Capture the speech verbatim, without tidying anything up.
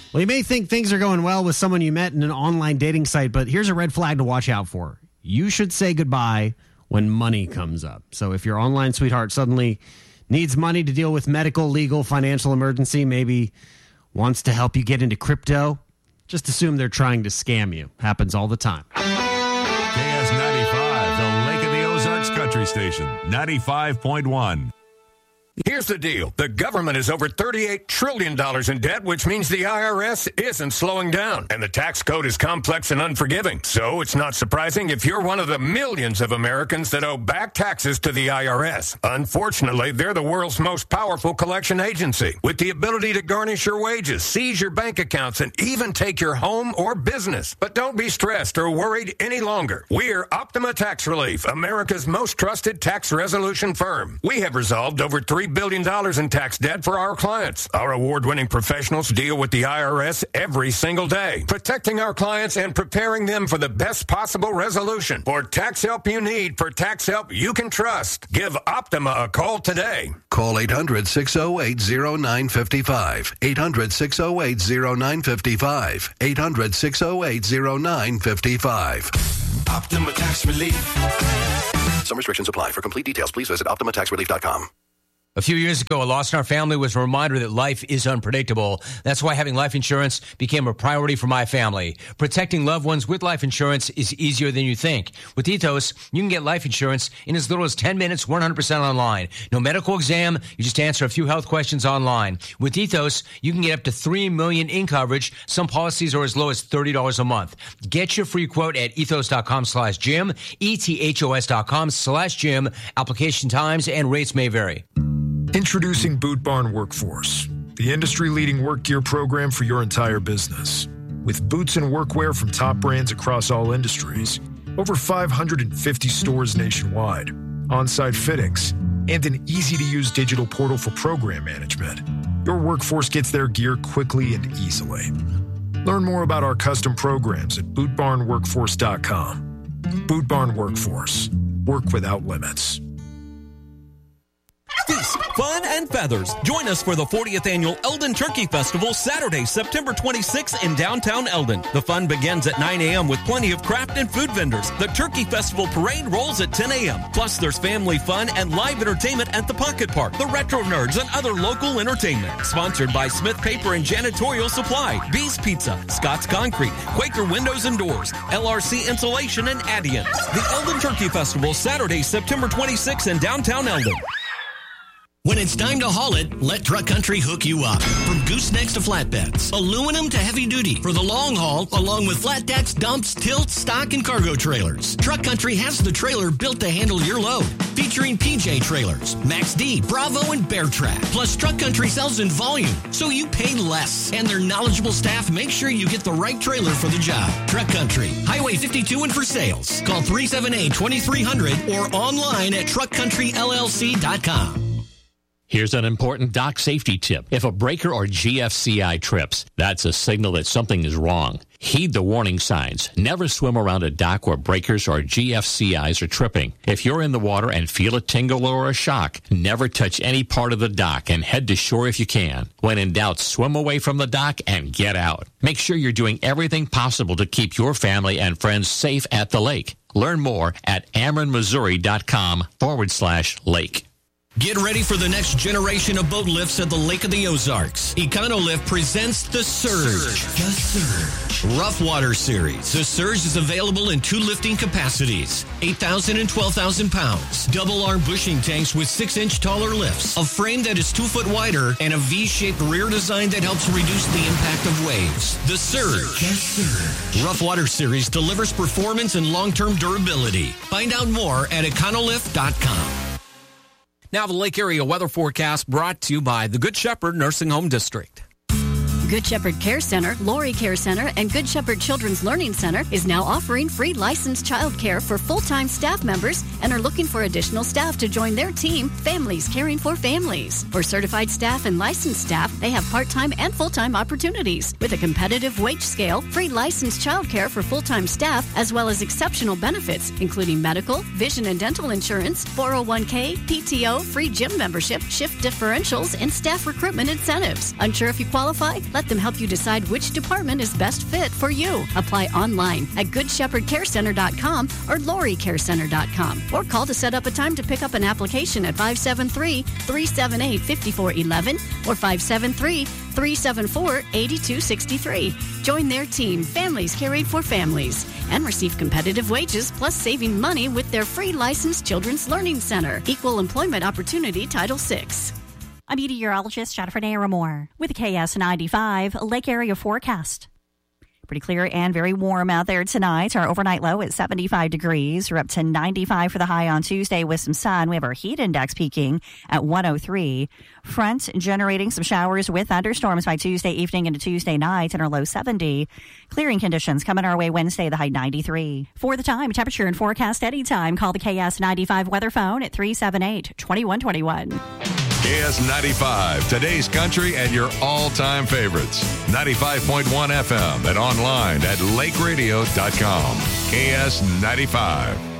Well, you may think things are going well with someone you met in an online dating site, but here's a red flag to watch out for. You should say goodbye when money comes up. So if your online sweetheart suddenly needs money to deal with medical, legal, financial emergency, maybe wants to help you get into crypto, just assume they're trying to scam you. Happens all the time. K S ninety-five, the Lake of the Ozarks Country Station, ninety-five point one. Here's the deal. The government is over thirty-eight trillion dollars in debt, which means the I R S isn't slowing down. And the tax code is complex and unforgiving. So it's not surprising if you're one of the millions of Americans that owe back taxes to the I R S. Unfortunately, they're the world's most powerful collection agency, with the ability to garnish your wages, seize your bank accounts, and even take your home or business. But don't be stressed or worried any longer. We're Optima Tax Relief, America's most trusted tax resolution firm. We have resolved over three billion dollars in tax debt for our clients. Our award-winning professionals deal with the I R S every single day, protecting our clients and preparing them for the best possible resolution. For tax help you need, for tax help you can trust, give Optima a call today. Call eight hundred, six oh eight, oh nine five five. eight hundred, six oh eight, oh nine five five. eight hundred, six oh eight, oh nine five five. Optima Tax Relief. Some restrictions apply. For complete details, please visit optima tax relief dot com. A few years ago, a loss in our family was a reminder that life is unpredictable. That's why having life insurance became a priority for my family. Protecting loved ones with life insurance is easier than you think. With Ethos, you can get life insurance in as little as ten minutes, one hundred percent online. No medical exam, you just answer a few health questions online. With Ethos, you can get up to three million dollars in coverage. Some policies are as low as thirty dollars a month. Get your free quote at ethos.com slash Jim, ethos.com slash Jim. Application times and rates may vary. Introducing Boot Barn Workforce, the industry-leading work gear program for your entire business. With boots and workwear from top brands across all industries, over five hundred fifty stores nationwide, on-site fittings, and an easy-to-use digital portal for program management, your workforce gets their gear quickly and easily. Learn more about our custom programs at boot barn workforce dot com. Boot Barn Workforce. Work without limits. Feast, fun, and feathers. Join us for the fortieth Annual Eldon Turkey Festival, Saturday, September twenty-sixth in downtown Eldon. The fun begins at nine a.m. with plenty of craft and food vendors. The Turkey Festival Parade rolls at ten a.m. Plus, there's family fun and live entertainment at the Pocket Park, the Retro Nerds, and other local entertainment. Sponsored by Smith Paper and Janitorial Supply, Bee's Pizza, Scott's Concrete, Quaker Windows and Doors, L R C Insulation, and Adient. The Eldon Turkey Festival, Saturday, September twenty-sixth in downtown Eldon. When it's time to haul it, let Truck Country hook you up. From goosenecks to flatbeds, aluminum to heavy duty, for the long haul, along with flat decks, dumps, tilts, stock, and cargo trailers. Truck Country has the trailer built to handle your load. Featuring P J trailers, Max D, Bravo, and Bear Track. Plus, Truck Country sells in volume, so you pay less. And their knowledgeable staff make sure you get the right trailer for the job. Truck Country, Highway fifty-two and for sales. Call three seven eight, two three zero zero or online at truck country L L C dot com. Here's an important dock safety tip. If a breaker or G F C I trips, that's a signal that something is wrong. Heed the warning signs. Never swim around a dock where breakers or G F C Is are tripping. If you're in the water and feel a tingle or a shock, never touch any part of the dock and head to shore if you can. When in doubt, swim away from the dock and get out. Make sure you're doing everything possible to keep your family and friends safe at the lake. Learn more at AmerenMissouri.com forward slash lake. Get ready for the next generation of boat lifts at the Lake of the Ozarks. Econolift presents the Surge. The Surge. Rough Water Series. The Surge is available in two lifting capacities, eight thousand and twelve thousand pounds. Double arm bushing tanks with six inch taller lifts, a frame that is two foot wider, and a V-shaped rear design that helps reduce the impact of waves. The Surge. The Surge. Rough Water Series delivers performance and long-term durability. Find out more at econolift dot com. Now the Lake Area weather forecast brought to you by the Good Shepherd Nursing Home District. Good Shepherd Care Center, Lori Care Center, and Good Shepherd Children's Learning Center is now offering free licensed child care for full-time staff members and are looking for additional staff to join their team, Families Caring for Families. For certified staff and licensed staff, they have part-time and full-time opportunities with a competitive wage scale, free licensed child care for full-time staff, as well as exceptional benefits, including medical, vision and dental insurance, four oh one k, P T O, free gym membership, shift differentials, and staff recruitment incentives. Unsure if you qualify? Let them help you decide which department is best fit for you. Apply online at good shepherd care center dot com or laurie care center dot com, or call to set up a time to pick up an application at five seven three, three seven eight, five four one one or five seven three, three seven four, eight two six three. Join their team, Families Carried for Families, and receive competitive wages plus saving money with their free licensed Children's Learning Center. Equal Employment Opportunity Title six. I'm meteorologist Jennifer Naramore with the K S ninety-five Lake Area forecast. Pretty clear and very warm out there tonight. Our overnight low is seventy-five degrees. We're up to ninety-five for the high on Tuesday with some sun. We have our heat index peaking at one oh three. Front generating some showers with thunderstorms by Tuesday evening into Tuesday night, and our low seventy. Clearing conditions coming our way Wednesday, the high ninety-three. For the time, temperature and forecast anytime, call the K S ninety-five weather phone at three seven eight, two one two one. K S ninety-five, today's country and your all-time favorites. ninety-five point one F M and online at lake radio dot com. K S ninety-five.